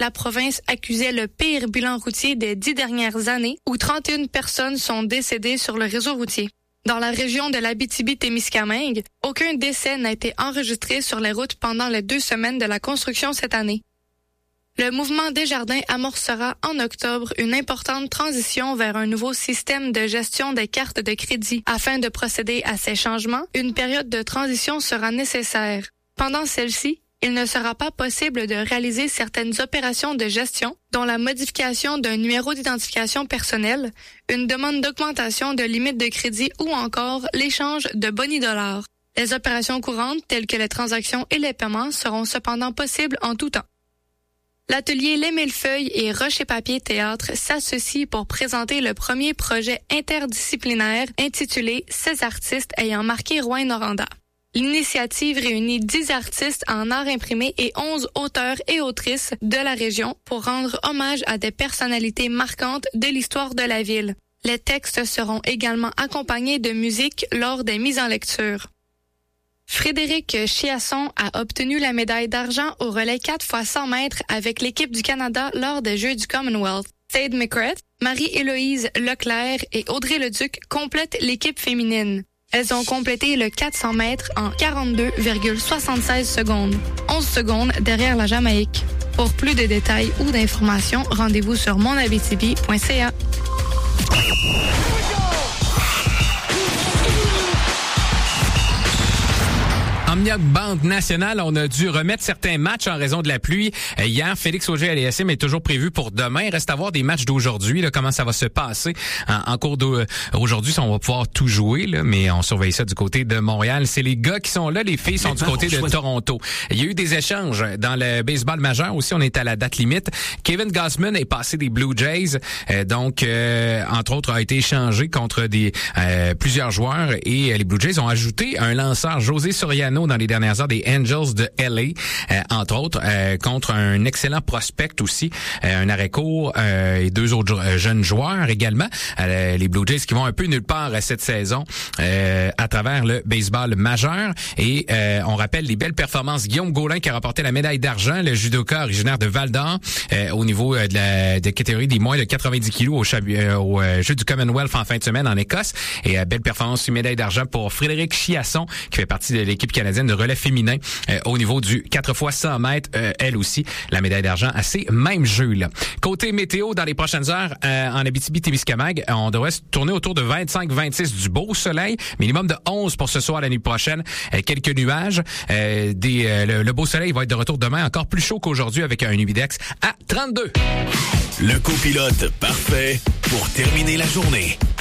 la province accusait le pire bilan routier des 10 dernières années, où 31 personnes sont décédées sur le réseau routier. Dans la région de l'Abitibi-Témiscamingue, aucun décès n'a été enregistré sur les routes pendant les 2 semaines de la construction cette année. Le mouvement Desjardins amorcera en octobre une importante transition vers un nouveau système de gestion des cartes de crédit. Afin de procéder à ces changements, une période de transition sera nécessaire. Pendant celle-ci, il ne sera pas possible de réaliser certaines opérations de gestion, dont la modification d'un numéro d'identification personnel, une demande d'augmentation de limite de crédit ou encore l'échange de boni-dollars. Les opérations courantes, telles que les transactions et les paiements, seront cependant possibles en tout temps. L'atelier Les Millefeuilles et Rocher Papier Théâtre s'associent pour présenter le premier projet interdisciplinaire intitulé « 16 artistes ayant marqué Rouyn-Noranda ». L'initiative réunit 10 artistes en art imprimé et 11 auteurs et autrices de la région pour rendre hommage à des personnalités marquantes de l'histoire de la ville. Les textes seront également accompagnés de musique lors des mises en lecture. Frédéric Chiasson a obtenu la médaille d'argent au relais 4x100 mètres avec l'équipe du Canada lors des Jeux du Commonwealth. Sade McCrath, Marie-Héloïse Leclerc et Audrey Leduc complètent l'équipe féminine. Elles ont complété le 400 mètres en 42,76 secondes, 11 secondes derrière la Jamaïque. Pour plus de détails ou d'informations, rendez-vous sur monabitibi.ca. Omniac Banque Nationale, on a dû remettre certains matchs en raison de la pluie. Hier, Félix Auger-Aliassime est toujours prévu pour demain. Il reste à voir des matchs d'aujourd'hui, là, comment ça va se passer en cours d'aujourd'hui. On va pouvoir tout jouer, là, mais on surveille ça du côté de Montréal. C'est les gars qui sont là, les filles sont du côté de Toronto. Il y a eu des échanges dans le baseball majeur aussi. On est à la date limite. Kevin Gausman est passé des Blue Jays, donc entre autres a été échangé contre plusieurs joueurs et les Blue Jays ont ajouté un lanceur, José Soriano, dans les dernières heures des Angels de LA, entre autres, contre un excellent prospect aussi, un arrêt-court et 2 autres jeunes joueurs également. Les Blue Jays qui vont un peu nulle part cette saison à travers le baseball majeur. Et on rappelle les belles performances. Guillaume Gaulin qui a remporté la médaille d'argent, le judoka originaire de Val-d'Or, au niveau de la catégorie des moins de 90 kilos au Jeu du Commonwealth en fin de semaine en Écosse. Et belle performance, une médaille d'argent pour Frédéric Chiasson qui fait partie de l'équipe canadienne de relais féminin au niveau du 4x100 mètres. Elle aussi, la médaille d'argent à ces mêmes jeux-là. Côté météo, dans les prochaines heures, en Abitibi-Témiscamingue, on devrait se tourner autour de 25-26 du beau soleil, minimum de 11 pour ce soir, la nuit prochaine. Quelques nuages. Le beau soleil va être de retour demain, encore plus chaud qu'aujourd'hui avec un humidex à 32. Le copilote parfait pour terminer la journée.